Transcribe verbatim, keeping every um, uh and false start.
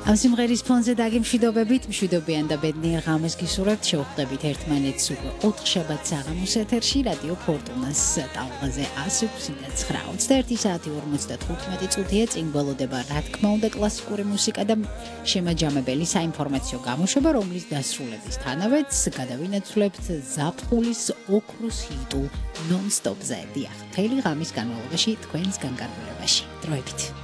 ამ სიმღერის ფონზე დაგემშვიდობებით, მშვიდობიან და ბედნიერ ღამეს გისურვებთ, შევხვდებით ერთმანეთს უკვე ოთხ შაბათ საღამოს ეთერში რადიო ფორტუნას ტალღაზე ასი ექვსი და ცხრა ოცდაერთი საათი ორმოცდათხუთმეტი წუთია, წინ გველოდება რა თქმა უნდა კლასიკური მუსიკა და შემაჯამებელი საინფორმაციო გამოშვება, რომლის დასრულებისთანავეც გადავინაცვლებთ ზაფხულის ოქროს ჰიტულ ნონ-სტოპზე. დიახ, მთელი ღამის განმავლობაში თქვენს განკარგულებაში. დროებით.